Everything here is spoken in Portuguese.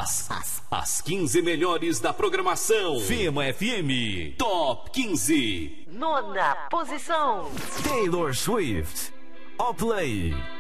As 15 melhores da programação. Fema FM Top 15. Nona posição. Taylor Swift. All Play.